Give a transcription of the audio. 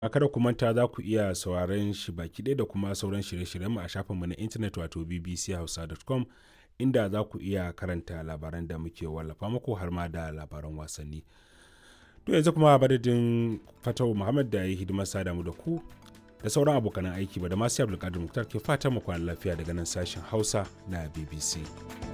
Kada ku manta za ku iya sauraron shi baki ɗaya da kuma sauran shirye-shiryenmu a shafinmu na intanet wato bbchausa.com, inda za ku iya karanta labaran da muke wallafa muku har ma da labaran wasanni. To yanzu kuma madadin Fatawu Muhammad da ya yi hidimar sada mu da ku da sauran abokanan aiki ba da masu Abdulkadir Muktar ke fatan mu kwana lafiya daga nan sashen Hausa na BBC.